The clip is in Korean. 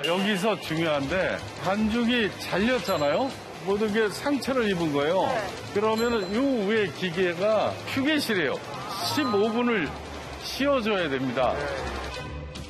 여기서 중요한데 반죽이 잘렸잖아요. 모든 게 상처를 입은 거예요. 그러면은 요 위에 기계가 휴게실이에요. 15분을 쉬어줘야 됩니다.